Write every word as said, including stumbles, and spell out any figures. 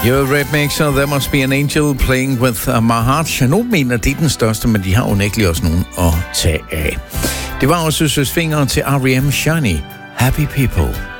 Eurythmics og There Must Be an Angel Playing With My Heart. Nogle mener, det er den største, men de har unægteligt også nogen at tage af. Det var også Søs Finger til R E M Shiny. Happy People.